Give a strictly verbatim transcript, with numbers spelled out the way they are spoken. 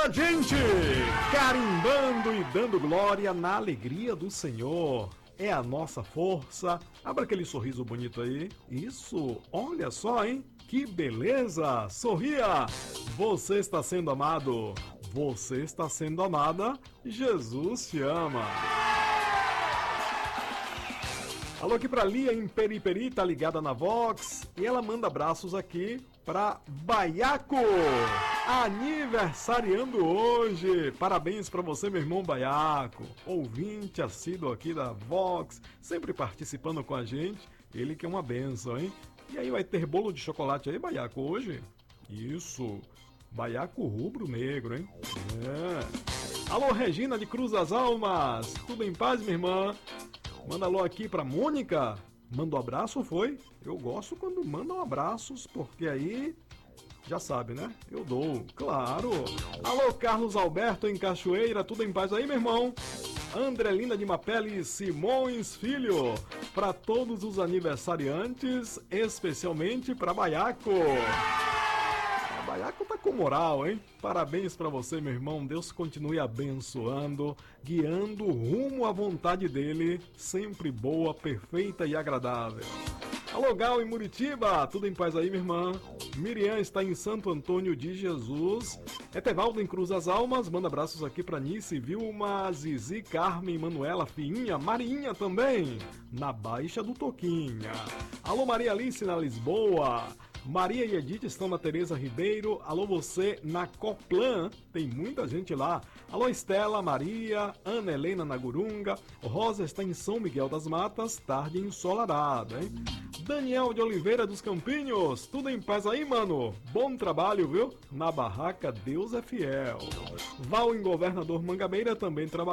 a gente, carimbando e dando glória na alegria do Senhor. É a nossa força. Abra aquele sorriso bonito aí. Isso, olha só, hein? Que beleza! Sorria! Você está sendo amado. Você está sendo amada. Jesus te ama. Alô aqui pra Lia em Periperi, tá ligada na Vox. E ela manda abraços aqui pra Baiaco, aniversariando hoje. Parabéns pra você, meu irmão Baiaco. Ouvinte assíduo aqui da Vox, sempre participando com a gente. Ele que é uma benção, hein? E aí, vai ter bolo de chocolate aí, Baiaco, hoje? Isso, Baiaco rubro-negro, hein? É. Alô, Regina de Cruz das Almas. Tudo em paz, minha irmã? Manda alô aqui pra Mônica. Manda um abraço, foi? Eu gosto quando mandam abraços, porque aí, já sabe, né? Eu dou, claro. Alô, Carlos Alberto em Cachoeira. Tudo em paz aí, meu irmão? Andrelina de Mapele Simões Filho. Para todos os aniversariantes, especialmente para Baiaco. Baiaco tá com moral, hein? Parabéns pra você, meu irmão. Deus continue abençoando, guiando rumo à vontade dele, sempre boa, perfeita e agradável. Alô, Gal em Muritiba, tudo em paz aí, minha irmã? Miriam está em Santo Antônio de Jesus. Etevaldo em Cruz das Almas, manda abraços aqui pra Nice, Vilma, Zizi, Carmen, Manuela, Fiinha, Marinha também, na Baixa do Toquinha. Alô, Maria Alice na Lisboa. Maria e Edith estão na Tereza Ribeiro. Alô, você na Coplan, tem muita gente lá. Alô, Estela, Maria, Ana Helena na Gurunga. Rosa está em São Miguel das Matas, tarde ensolarada, hein? Daniel de Oliveira dos Campinhos, tudo em paz aí, mano? Bom trabalho, viu? Na barraca, Deus é fiel. Val em Governador Mangabeira também trabalha.